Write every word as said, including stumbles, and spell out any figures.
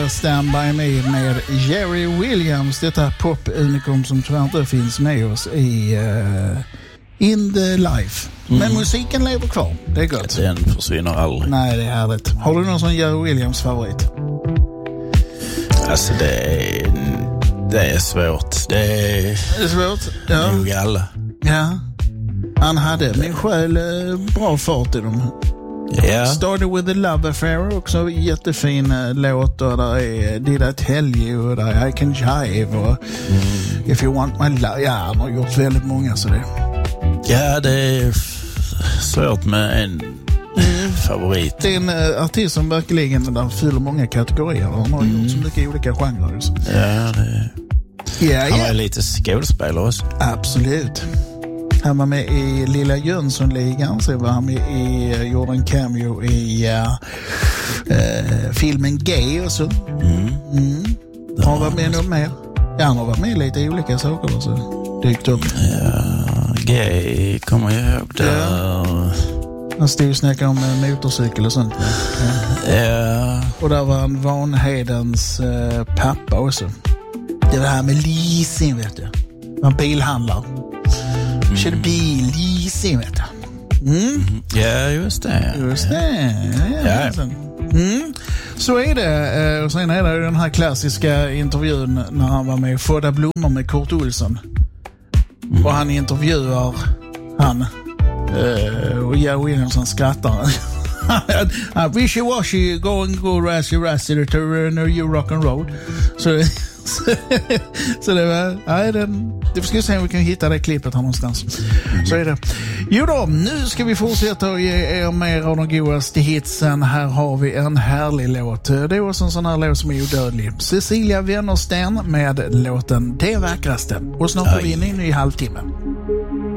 hörde Stand By Me med Jerry Williams. Detta pop-unikum som tyvärr inte finns med oss i uh, In the Life. Men mm. musiken lever kvar. Det är gott. Den försvinner aldrig. Nej, det är härligt. Har du någon sån Jerry Williams favorit? Alltså det är, det är svårt. Det är, det är svårt. Ja. Nog alla. Ja. Han hade min själ bra fart i dem. Yeah. Started with the Love Affair, också jättefin uh, låt, och där är Did I Tell You, och där är I Can Jive, och mm. If You Want My Love. Ja, han har gjort väldigt många, så det. Ja, det är svårt med en mm. favorit. Det är en uh, artist som verkligen där fyller många kategorier. Han har mm. gjort så mycket olika genrer. Så. Ja, det yeah, han yeah. är lite skådespelare också. Absolut. Han var med i Lilla Jönssonligan, så var han med i uh, gjorde en cameo i uh, uh, filmen Gay och så. Mm. Mm. Han har varit med något mer. Ja, han har varit med i lite olika saker och så dykt upp. Ja, Gay kommer jag ihåg där. Ja. Han stod och snackade om uh, motorcykel och sånt. Ja. Ja. Och där var han Vanhedens uh, pappa också. Det var det här med leasing, vet du. Man bilhandlar. Mm. Körde bil, leasing, vet du. Mm. Ja, just det. Just det. Ja, ja. Mm. Så är det. Och sen är det den här klassiska intervjun när han var med Fodda blommor med Kurt Olsson. Mm. Och han intervjuar han. Och Jerry Williams skrattar. Wishy-washy, going go rassy-rassy to you rock and roll. Så... så det var, nej, den, det ska vi se om vi kan hitta det klippet här någonstans. Så är det. Jo då, nu ska vi fortsätta och ge er mer av de godaste hitsen. Här har vi en härlig låt. Det är också en sån här låt som är odödlig. Cecilia Wennersten med låten Det vackraste. Och snart går vi in i en ny halvtimme.